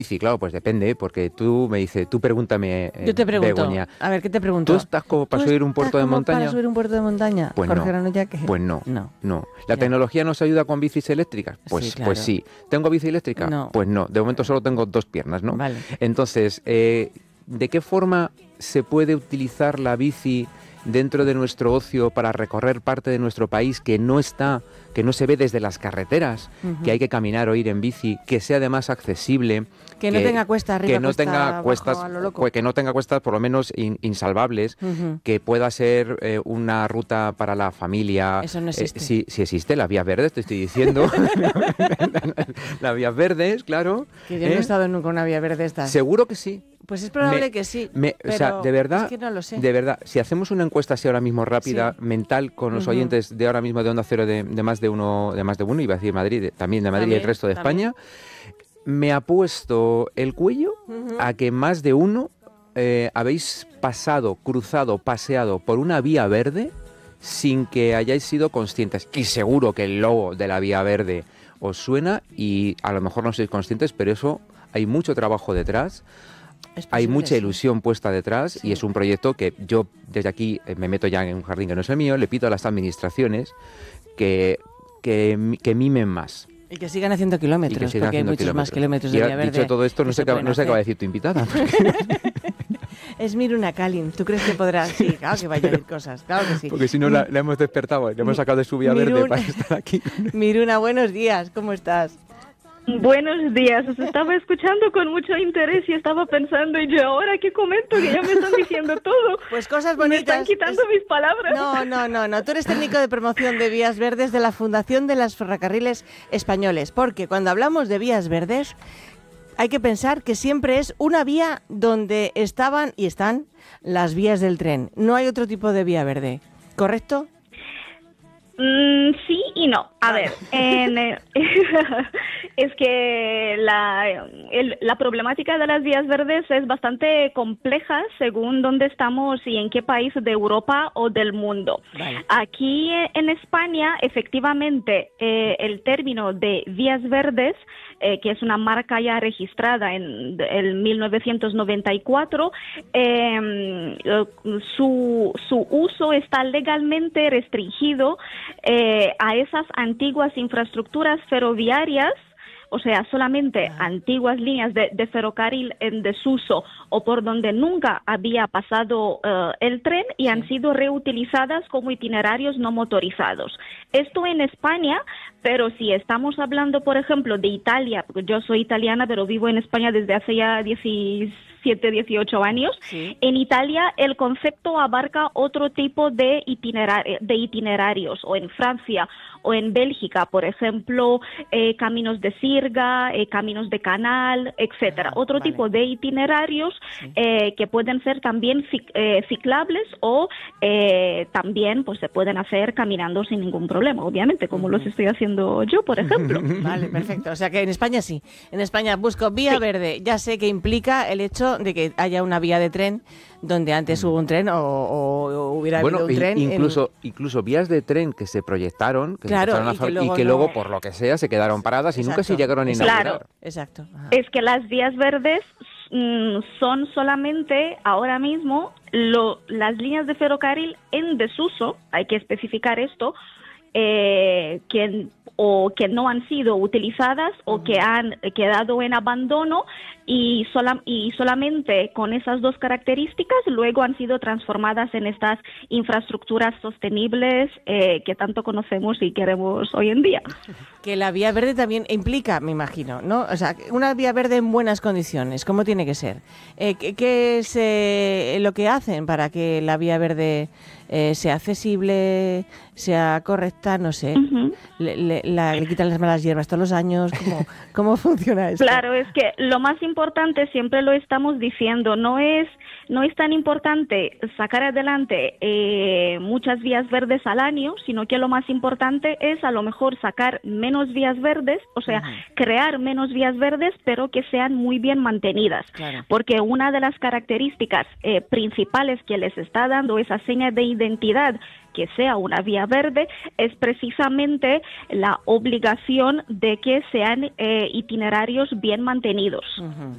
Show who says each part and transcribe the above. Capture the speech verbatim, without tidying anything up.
Speaker 1: Sí, claro, pues depende, porque tú me dices, tú pregúntame, eh,
Speaker 2: Yo te pregunto,
Speaker 1: Begoña,
Speaker 2: a ver, ¿qué te pregunto?
Speaker 1: ¿tú estás como para
Speaker 2: ¿Tú
Speaker 1: subir un
Speaker 2: estás
Speaker 1: puerto de
Speaker 2: como
Speaker 1: montaña?
Speaker 2: para subir un puerto de montaña?
Speaker 1: Pues
Speaker 2: Jorge
Speaker 1: no,
Speaker 2: Aranoya, ¿qué?
Speaker 1: pues no,
Speaker 2: No.
Speaker 1: no. ¿La
Speaker 2: Ya.
Speaker 1: tecnología nos ayuda con bicis eléctricas? Pues,
Speaker 2: Sí, claro.
Speaker 1: pues sí. ¿Tengo bici eléctrica?
Speaker 2: No.
Speaker 1: Pues no, de momento solo tengo dos piernas, ¿no?
Speaker 2: Vale.
Speaker 1: Entonces, eh, ¿de qué forma se puede utilizar la bici dentro de nuestro ocio para recorrer parte de nuestro país que no está, que no se ve desde las carreteras,
Speaker 2: Uh-huh.
Speaker 1: que hay que caminar o ir en bici, que sea además accesible?
Speaker 2: Que no tenga cuesta arriba,
Speaker 1: que no
Speaker 2: cuesta
Speaker 1: tenga
Speaker 2: abajo,
Speaker 1: cuestas,
Speaker 2: a lo loco.
Speaker 1: pues que no tenga cuestas por lo menos in, insalvables,
Speaker 2: Uh-huh.
Speaker 1: que pueda ser eh, una ruta para la familia.
Speaker 2: Eso no existe.
Speaker 1: Eh, sí, sí existe, las vías verdes, te estoy diciendo. Las vías verdes, claro.
Speaker 2: Que yo
Speaker 1: ¿eh?
Speaker 2: no he estado nunca en una vía verde esta.
Speaker 1: Seguro que sí.
Speaker 2: Pues es probable
Speaker 1: Me,
Speaker 2: que sí.
Speaker 1: Me,
Speaker 2: pero
Speaker 1: o sea, de verdad,
Speaker 2: es que no lo sé.
Speaker 1: de verdad, si hacemos una encuesta así ahora mismo rápida,
Speaker 2: Sí.
Speaker 1: mental, con los
Speaker 2: Uh-huh.
Speaker 1: oyentes de ahora mismo de Onda Cero de, de más de uno, de más de uno, iba a decir Madrid, de, también de Madrid
Speaker 2: También,
Speaker 1: y el resto de
Speaker 2: también.
Speaker 1: España, me ha puesto el cuello
Speaker 2: Uh-huh.
Speaker 1: a que más de uno eh, habéis pasado, cruzado, paseado por una vía verde sin que hayáis sido conscientes. Y seguro que el logo de la vía verde os suena y a lo mejor no sois conscientes, pero eso hay mucho trabajo detrás.
Speaker 2: Es posible,
Speaker 1: Hay mucha
Speaker 2: sí.
Speaker 1: ilusión puesta detrás
Speaker 2: Sí.
Speaker 1: y es un proyecto que yo desde aquí eh, me meto ya en un jardín que no es el mío, le pido a las administraciones que, que, que mimen más.
Speaker 2: Y que sigan haciendo
Speaker 1: Y que
Speaker 2: kilómetros,
Speaker 1: sigan
Speaker 2: porque hay
Speaker 1: haciendo
Speaker 2: muchos más kilómetros
Speaker 1: Y
Speaker 2: de
Speaker 1: ha-
Speaker 2: vía verde.
Speaker 1: dicho todo esto, no
Speaker 2: que
Speaker 1: sé,
Speaker 2: se
Speaker 1: qué,
Speaker 2: pueden
Speaker 1: no sé qué va a
Speaker 2: hacer.
Speaker 1: decir tu invitada.
Speaker 2: Es Miruna Kalin. ¿Tú crees que podrás? Sí, claro que vaya a ir cosas. Claro que sí.
Speaker 1: Porque si no la, la hemos despertado, le hemos sacado de su vía
Speaker 2: Mirun-
Speaker 1: verde para estar aquí.
Speaker 2: Miruna, buenos días. ¿Cómo estás?
Speaker 3: Buenos días, os estaba escuchando con mucho interés y estaba pensando, y yo ahora qué comento, que ya me están diciendo todo.
Speaker 2: Pues cosas
Speaker 3: Me
Speaker 2: bonitas.
Speaker 3: están quitando
Speaker 2: Es-
Speaker 3: mis palabras.
Speaker 2: No, no, no, no. Tú eres técnico de promoción de vías verdes de la Fundación de las Ferrocarriles Españoles. Porque cuando hablamos de vías verdes, hay que pensar que siempre es una vía donde estaban y están las vías del tren. No hay otro tipo de vía verde. ¿Correcto?
Speaker 3: Mm, sí y no. A ver, en, eh, es que la, el- la problemática de las vías verdes es bastante compleja según dónde estamos y en qué país de Europa o del mundo.
Speaker 2: Vale.
Speaker 3: Aquí eh, en España, efectivamente, eh, el término de vías verdes, eh, que es una marca ya registrada en el mil novecientos noventa y cuatro, eh, eh, su, su uso está legalmente restringido eh, a esas antiguas infraestructuras ferroviarias, o sea, solamente
Speaker 2: Ah.
Speaker 3: antiguas líneas de, de ferrocarril en desuso o por donde nunca había pasado eh, el tren y
Speaker 2: Sí.
Speaker 3: han sido reutilizadas como itinerarios no motorizados. Esto en España, pero si estamos hablando, por ejemplo, de Italia, porque yo soy italiana, pero vivo en España desde hace ya diecisiete, dieciocho años,
Speaker 2: Sí.
Speaker 3: en Italia el concepto abarca otro tipo de, itinerar de itinerarios, o en Francia o en Bélgica, por ejemplo, eh, caminos de sirga, eh, caminos de canal, etcétera.
Speaker 2: Ah,
Speaker 3: Otro
Speaker 2: vale.
Speaker 3: tipo de itinerarios
Speaker 2: Sí.
Speaker 3: eh, que pueden ser también cic- eh, ciclables o eh, también pues se pueden hacer caminando sin ningún problema, obviamente, como
Speaker 2: Ujú.
Speaker 3: los estoy haciendo yo, por ejemplo.
Speaker 2: Vale, perfecto. O sea que en España sí. En España busco vía
Speaker 3: Sí.
Speaker 2: verde. Ya sé que implica el hecho de que haya una vía de tren donde antes hubo un tren o, o- o hubiera
Speaker 1: Bueno,
Speaker 2: habido un
Speaker 1: i-
Speaker 2: tren. en-
Speaker 1: incluso, incluso vías de tren que se proyectaron, que se
Speaker 2: Claro,
Speaker 1: empezaron a
Speaker 2: y que
Speaker 1: fabri- y
Speaker 2: luego
Speaker 1: que
Speaker 2: no-
Speaker 1: luego, por lo que sea, se quedaron paradas y nunca se
Speaker 2: Exacto,
Speaker 1: llegaron a
Speaker 2: exacto.
Speaker 1: inaugurar.
Speaker 3: Claro.
Speaker 2: Exacto. Ajá.
Speaker 3: Es que las vías verdes mm, son solamente ahora mismo lo- las líneas de ferrocarril en desuso, hay que especificar esto, eh, que o que no han sido utilizadas o que han quedado en abandono y, sola, y solamente con esas dos características luego han sido transformadas en estas infraestructuras sostenibles eh, que tanto conocemos y queremos hoy en día.
Speaker 2: Que la vía verde también implica, me imagino, ¿no? O sea, una vía verde en buenas condiciones, ¿cómo tiene que ser? Eh, ¿qué, qué es eh, lo que hacen para que la vía verde eh, sea accesible, sea correcta? No sé.
Speaker 3: Ujú.
Speaker 2: Le, le- la- le quitan las malas hierbas todos los años. ¿Cómo, cómo funciona esto?
Speaker 3: Claro, es que lo más importante, siempre lo estamos diciendo, no es no es tan importante sacar adelante eh, muchas vías verdes al año, sino que lo más importante es a lo mejor sacar menos vías verdes, o sea,
Speaker 2: Ujú.
Speaker 3: crear menos vías verdes, pero que sean muy bien mantenidas.
Speaker 2: Claro.
Speaker 3: Porque una de las características eh, principales que les está dando esa seña de identidad que sea una vía verde es precisamente la obligación de que sean eh, itinerarios bien mantenidos.
Speaker 2: Ujú.